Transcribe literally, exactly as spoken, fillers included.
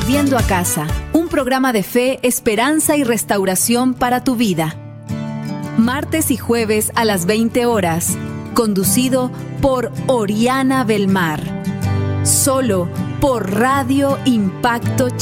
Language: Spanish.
Volviendo a casa, un programa de fe, esperanza y restauración para tu vida. Martes y jueves a las veinte horas, conducido por Oriana Belmar. Solo por Radio Impacto Chile.